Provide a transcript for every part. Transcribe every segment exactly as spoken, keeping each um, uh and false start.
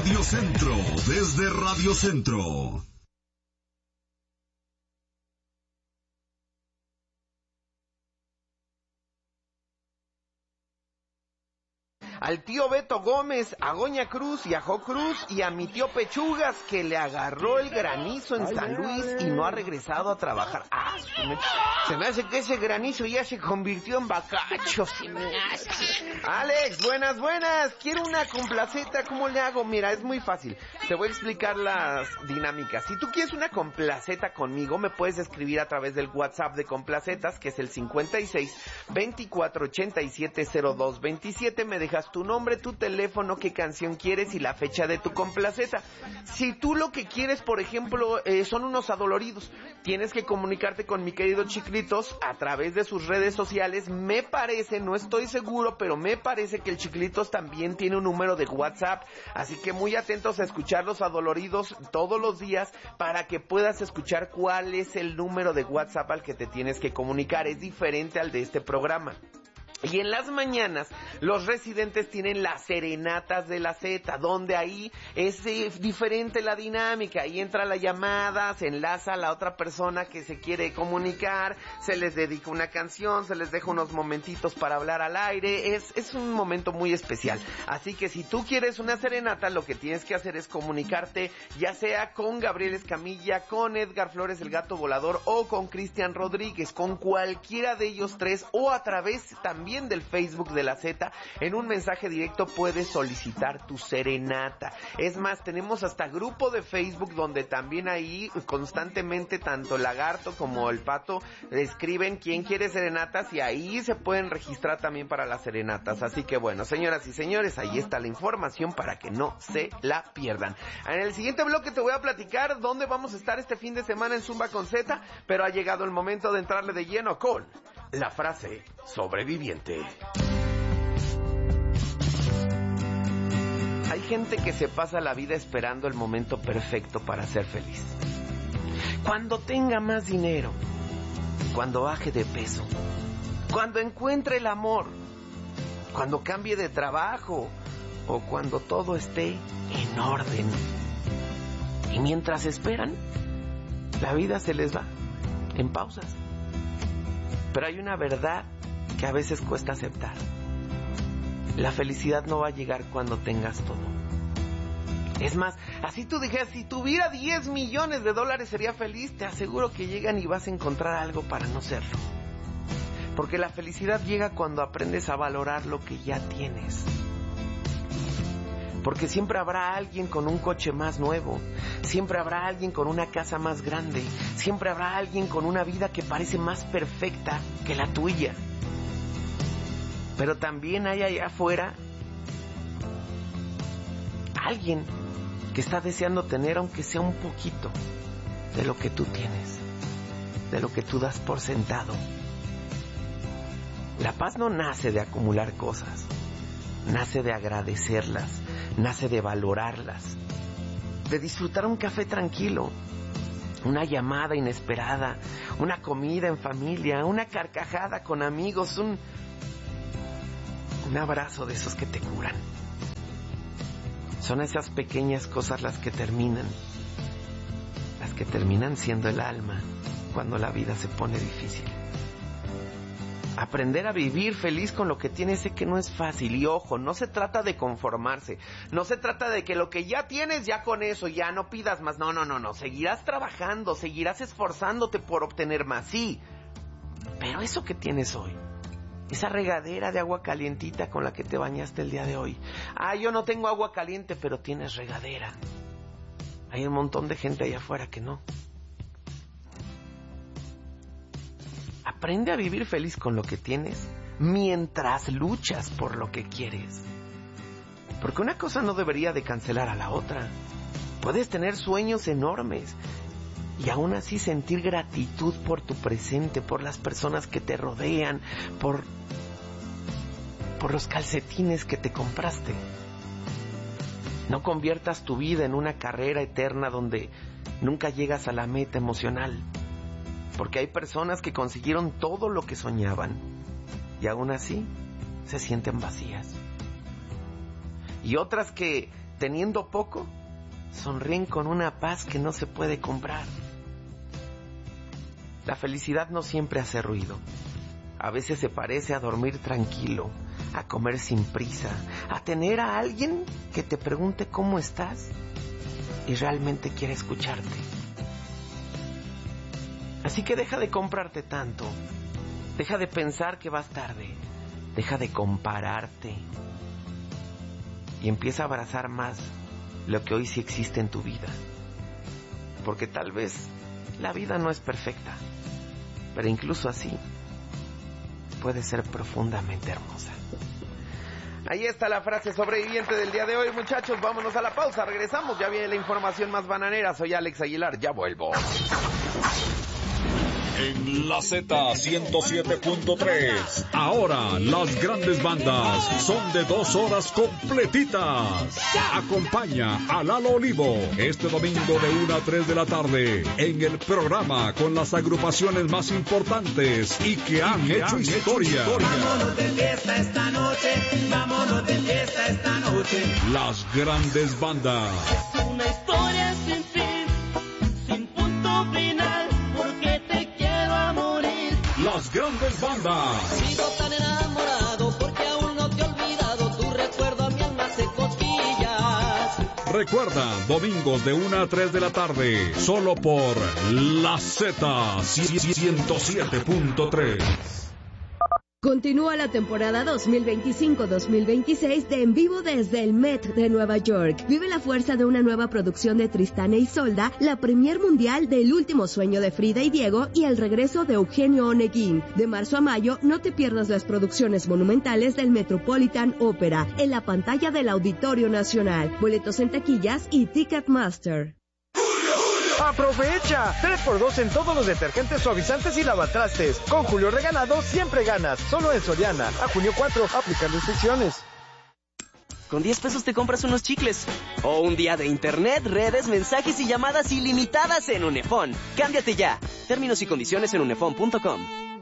Radio Centro, desde Radio Centro. Al tío Beto Gómez, a Goña Cruz y a Jo Cruz y a mi tío Pechugas, que le agarró el granizo en San Luis y no ha regresado a trabajar. Ah, se me, se me hace que ese granizo ya se convirtió en bacacho. Se me hace. Alex, buenas, buenas. Quiero una complaceta. ¿Cómo le hago? Mira, es muy fácil. Te voy a explicar las dinámicas. Si tú quieres una complaceta conmigo, me puedes escribir a través del WhatsApp de complacetas, que es el cincuenta y seis, veinticuatro, ochenta y siete, cero dos veintisiete. Me dejas tu nombre, tu teléfono, qué canción quieres y la fecha de tu complaceta. Si tú lo que quieres, por ejemplo, eh, son unos adoloridos, tienes que comunicarte con mi querido Chiclitos a través de sus redes sociales. Me parece, no estoy seguro, pero me parece que el Chiclitos también tiene un número de WhatsApp, así que muy atentos a escuchar los adoloridos todos los días para que puedas escuchar cuál es el número de WhatsApp al que te tienes que comunicar. Es diferente al de este programa. Y en las mañanas, los residentes tienen las serenatas de la Z, donde ahí es eh, diferente la dinámica. Ahí entra la llamada, se enlaza a la otra persona que se quiere comunicar, se les dedica una canción, se les deja unos momentitos para hablar al aire. Es, es un momento muy especial. Así que si tú quieres una serenata, lo que tienes que hacer es comunicarte, ya sea con Gabriel Escamilla, con Edgar Flores, el Gato Volador, o con Cristian Rodríguez, con cualquiera de ellos tres, o a través también del Facebook de la Z. En un mensaje directo puedes solicitar tu serenata. Es más, tenemos hasta grupo de Facebook donde también ahí constantemente tanto el Lagarto como el Pato escriben quién quiere serenatas y ahí se pueden registrar también para las serenatas. Así que bueno, señoras y señores, ahí está la información para que no se la pierdan. En el siguiente bloque te voy a platicar dónde vamos a estar este fin de semana en Zumba con Z, pero ha llegado el momento de entrarle de lleno con la frase sobreviviente. Hay gente que se pasa la vida esperando el momento perfecto para ser feliz. Cuando tenga más dinero, cuando baje de peso, cuando encuentre el amor, cuando cambie de trabajo o cuando todo esté en orden. Y mientras esperan, la vida se les va en pausas. Pero hay una verdad que a veces cuesta aceptar. La felicidad no va a llegar cuando tengas todo. Es más, así tú dijeras, si tuviera diez millones de dólares sería feliz, te aseguro que llegan y vas a encontrar algo para no serlo. Porque la felicidad llega cuando aprendes a valorar lo que ya tienes. Porque siempre habrá alguien con un coche más nuevo, siempre habrá alguien con una casa más grande, siempre habrá alguien con una vida que parece más perfecta que la tuya. Pero también hay allá afuera alguien que está deseando tener, aunque sea un poquito, de lo que tú tienes, de lo que tú das por sentado. La paz no nace de acumular cosas, nace de agradecerlas, nace de valorarlas, de disfrutar un café tranquilo, una llamada inesperada, una comida en familia, una carcajada con amigos, un, un abrazo de esos que te curan. Son esas pequeñas cosas las que terminan, las que terminan siendo el alma cuando la vida se pone difícil. Aprender a vivir feliz con lo que tienes, sé que no es fácil. Y ojo, no se trata de conformarse. No se trata de que lo que ya tienes, ya con eso, ya no pidas más. No, no, no, no. Seguirás trabajando, seguirás esforzándote por obtener más, sí. Pero eso que tienes hoy, esa regadera de agua calientita con la que te bañaste el día de hoy. Ah, yo no tengo agua caliente, pero tienes regadera. Hay un montón de gente allá afuera que no. Aprende a vivir feliz con lo que tienes mientras luchas por lo que quieres. Porque una cosa no debería de cancelar a la otra. Puedes tener sueños enormes y aún así sentir gratitud por tu presente, por las personas que te rodean, por, por los calcetines que te compraste. No conviertas tu vida en una carrera eterna donde nunca llegas a la meta emocional. Porque hay personas que consiguieron todo lo que soñaban y aún así se sienten vacías. Y otras que teniendo poco, sonríen con una paz que no se puede comprar. La felicidad no siempre hace ruido. A veces se parece a dormir tranquilo, a comer sin prisa, a tener a alguien que te pregunte cómo estás y realmente quiere escucharte. Así que deja de comprarte tanto, deja de pensar que vas tarde, deja de compararte y empieza a abrazar más lo que hoy sí existe en tu vida. Porque tal vez la vida no es perfecta, pero incluso así puede ser profundamente hermosa. Ahí está la frase sobreviviente del día de hoy, muchachos. Vámonos a la pausa, regresamos. Ya viene la información más bananera. Soy Alex Aguilar, ya vuelvo. En la Z ciento siete punto tres. Ahora las grandes bandas son de dos horas completitas. Acompaña a Lalo Olivo este domingo de una a tres de la tarde en el programa con las agrupaciones más importantes y que han, y que hecho, han historia. hecho historia. Vámonos de fiesta esta noche, vámonos de fiesta esta noche. Las grandes bandas. Es una historia sin fin, sin punto final, porque te quiero a morir. Las grandes bandas. Sigo tan enamorado porque aún no te he olvidado, tu recuerdo a mi alma hace cosquillas. Recuerda, domingos de una a tres de la tarde, solo por la Z ciento siete punto tres. Continúa la temporada dos mil veinticinco dos mil veintiséis de En Vivo desde el Met de Nueva York. Vive la fuerza de una nueva producción de Tristán e Isolda, la premier mundial del Último Sueño de Frida y Diego y el regreso de Eugenio Oneguín. De marzo a mayo, no te pierdas las producciones monumentales del Metropolitan Opera en la pantalla del Auditorio Nacional. Boletos en taquillas y Ticketmaster. ¡Aprovecha! tres por dos en todos los detergentes, suavizantes y lavatrastes. Con Julio Regalado siempre ganas. Solo en Soriana. A junio cuatro, aplican restricciones. Con diez pesos te compras unos chicles. O un día de internet, redes, mensajes y llamadas ilimitadas en Unefón. Cámbiate ya. Términos y condiciones en unefón punto com.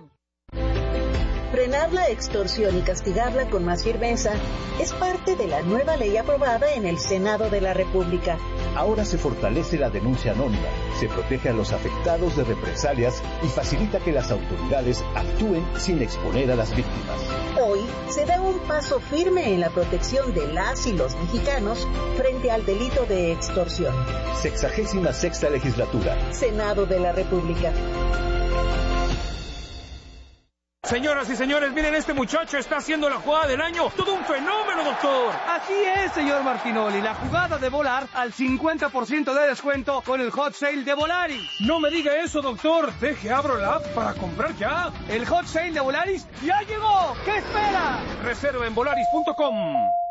Frenar la extorsión y castigarla con más firmeza es parte de la nueva ley aprobada en el Senado de la República. Ahora se fortalece la denuncia anónima, se protege a los afectados de represalias y facilita que las autoridades actúen sin exponer a las víctimas. Hoy se da un paso firme en la protección de las y los mexicanos frente al delito de extorsión. Sexagésima sexta legislatura. Senado de la República. Señoras y señores, miren, este muchacho está haciendo la jugada del año. ¡Todo un fenómeno, doctor! Así es, señor Martinoli. La jugada de volar al cincuenta por ciento de descuento con el hot sale de Volaris. No me diga eso, doctor. Deje, abro la app para comprar ya. El hot sale de Volaris ya llegó. ¿Qué espera? Reserva en volaris punto com.